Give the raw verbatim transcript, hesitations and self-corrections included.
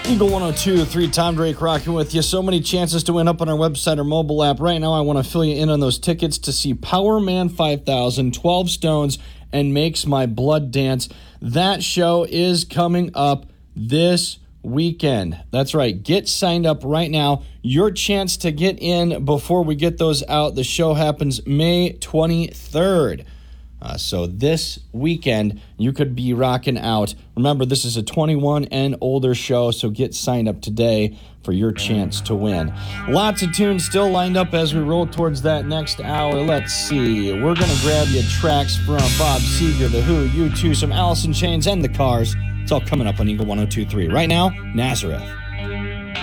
Eagle one oh two, three, Tom Drake rocking with you. So many chances to win up on our website or mobile app. Right now, I want to fill you in on those tickets to see Power Man five thousand, twelve Stones, and Makes My Blood Dance. That show is coming up this weekend. That's right. Get signed up right now. Your chance to get in before we get those out. The show happens May twenty-third. Uh, so this weekend, you could be rocking out. Remember, this is a twenty-one and older show, so get signed up today for your chance to win. Lots of tunes still lined up as we roll towards that next hour. Let's see. We're going to grab you tracks from Bob Seger, The Who, U two, some Alice in Chains, and The Cars. It's all coming up on Eagle one oh two point three. Right now, Nazareth.